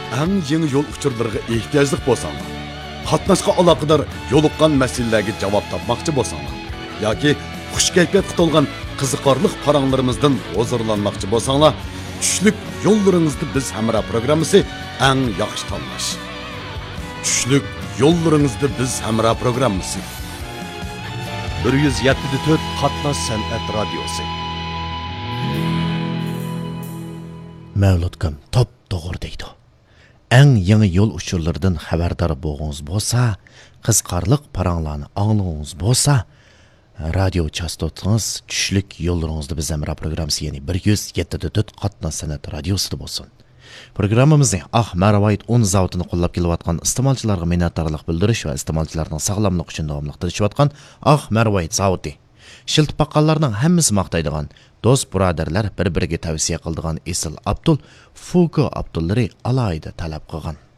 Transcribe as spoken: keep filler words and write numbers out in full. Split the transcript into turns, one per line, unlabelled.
eng yangi yo'l uchurlariga ehtiyojli bo'lsanglar, qatnashga aloqador yo'liqqan masalalarga javob topmoqchi bo'lsanglar yoki xush kayfiyatga to'lgan qiziqarli paranglarimizdan huzurlanmoqchi bo'lsanglar, tushlik yo'llaringizda biz hamra programmasi eng yaxshi tanlash. Tushlik yo'llaringizda biz hamra programmasi. bir yuz yetti nuqta to'rt Qatnash san'at radiosi.
Mavludkim top to'g'ri deydi. Eng yangi yo'l uchurlaridan xabardor bo'lgangiz bo'lsa, qiziqarliq paranglarni anglagangiz bo'lsa, radio chastotangiz tushlik yo'llaringizda biz hamra programmasi, ya'ni bir yuz yetti nuqta to'rt Qatnash san'at radiosida bo'lsin. Programmamizning Ah Maravoyit o'n zavodini qo'llab kelayotgan iste'molchilarga minnatdorlik bildirish va iste'molchilarning sog'lomligi uchun davomli tirishayotgan Ah Maravoyit zavodi. Shiltib baqqanlarning hammasi maqtaydigan, do'st birodarlar bir-biriga tavsiya qiladigan Esil Abdul Fuko Abdullari alayida talab qilgan.